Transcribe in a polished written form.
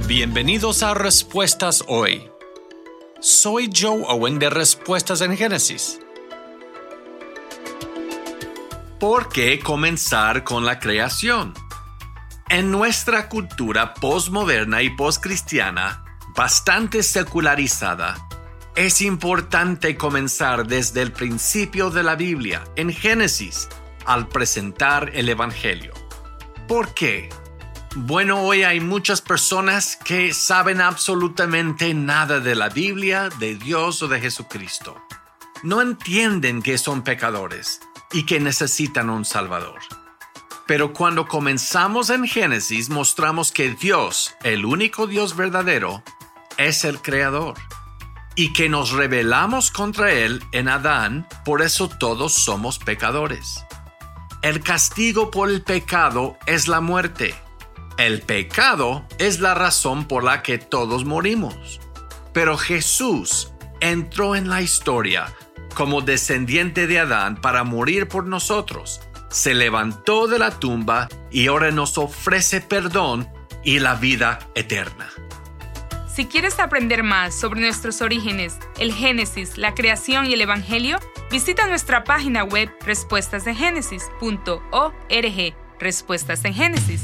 Bienvenidos a Respuestas Hoy. Soy Joe Owen de Respuestas en Génesis. ¿Por qué comenzar con la creación? En nuestra cultura posmoderna y poscristiana, bastante secularizada, es importante comenzar desde el principio de la Biblia, en Génesis, al presentar el Evangelio. ¿Por qué? Bueno, hoy hay muchas personas que saben absolutamente nada de la Biblia, de Dios o de Jesucristo. No entienden que son pecadores y que necesitan un Salvador. Pero cuando comenzamos en Génesis, mostramos que Dios, el único Dios verdadero, es el Creador. Y que nos rebelamos contra Él en Adán, por eso todos somos pecadores. El castigo por el pecado es la muerte. El pecado es la razón por la que todos morimos. Pero Jesús entró en la historia como descendiente de Adán para morir por nosotros. Se levantó de la tumba y ahora nos ofrece perdón y la vida eterna. Si quieres aprender más sobre nuestros orígenes, el Génesis, la creación y el Evangelio, visita nuestra página web respuestasengénesis.org. Respuestas en Génesis.